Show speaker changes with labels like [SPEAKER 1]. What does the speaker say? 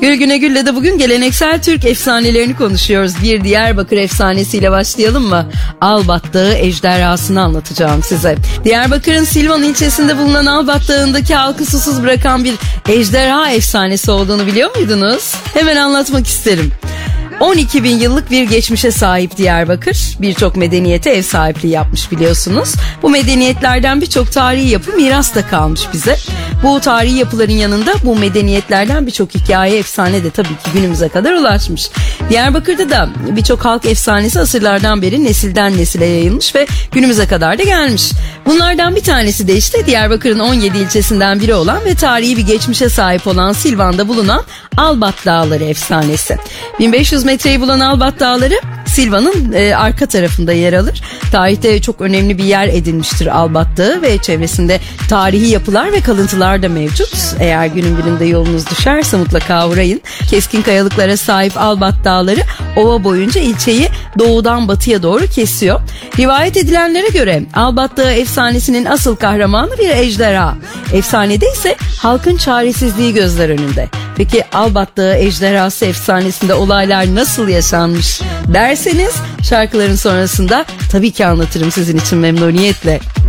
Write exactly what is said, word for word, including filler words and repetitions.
[SPEAKER 1] Gül Güne Gül'le de bugün geleneksel Türk efsanelerini konuşuyoruz. Bir Diyarbakır efsanesiyle başlayalım mı? Albat Dağı ejderhasını anlatacağım size. Diyarbakır'ın Silvan ilçesinde bulunan Albat Dağı'ndaki halkı susuz bırakan bir ejderha efsanesi olduğunu biliyor muydunuz? Hemen anlatmak isterim. on iki bin yıllık bir geçmişe sahip Diyarbakır, birçok medeniyete ev sahipliği yapmış biliyorsunuz. Bu medeniyetlerden birçok tarihi yapı miras da kalmış bize. Bu tarihi yapıların yanında bu medeniyetlerden birçok hikaye, efsane de tabii ki günümüze kadar ulaşmış. Diyarbakır'da da birçok halk efsanesi asırlardan beri nesilden nesile yayılmış ve günümüze kadar da gelmiş. Bunlardan bir tanesi de işte Diyarbakır'ın on yedi ilçesinden biri olan ve tarihi bir geçmişe sahip olan Silvan'da bulunan Albat Dağları efsanesi. bin beş yüz metreyi bulan Albat Dağları Silvan'ın e, arka tarafında yer alır. Tarihte çok önemli bir yer edinmiştir Albat Dağı ve çevresinde tarihi yapılar ve kalıntılar da mevcut. Eğer günün birinde yolunuz düşerse mutlaka uğrayın. Keskin kayalıklara sahip Albat Dağları ova boyunca ilçeyi doğudan batıya doğru kesiyor. Rivayet edilenlere göre Albat Dağı efsanesinin asıl kahramanı bir ejderha. Efsanede ise halkın çaresizliği gözler önünde. Peki Albat Dağı ejderhası efsanesinde olaylar nasıl yaşanmış derseniz şarkıların sonrasında tabii ki anlatırım sizin için memnuniyetle.